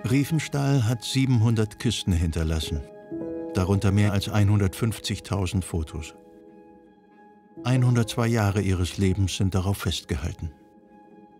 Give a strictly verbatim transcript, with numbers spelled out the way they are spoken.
Riefenstahl hat siebenhundert Kisten hinterlassen, darunter mehr als hundertfünfzigtausend Fotos. hundertzwei Jahre ihres Lebens sind darauf festgehalten.